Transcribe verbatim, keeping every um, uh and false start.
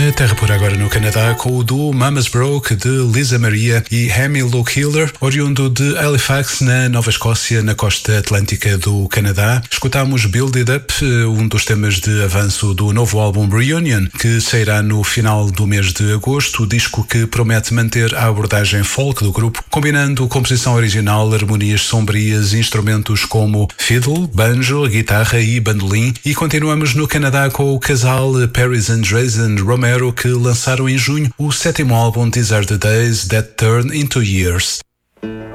Terra por agora no Canadá com o duo Mama's Broke de Lisa Maria e Hemi Luke Hiller, oriundo de Halifax, na Nova Escócia, na costa atlântica do Canadá. Escutámos Build It Up, um dos temas de avanço do novo álbum Reunion, que sairá no final do mês de agosto, o disco que promete manter a abordagem folk do grupo, combinando composição original, harmonias sombrias, instrumentos como fiddle, banjo, guitarra e bandolim. E continuamos no Canadá com o casal Paris and Drazen Romero, que lançaram em junho o sétimo álbum These Are the Days That Turn Into Years.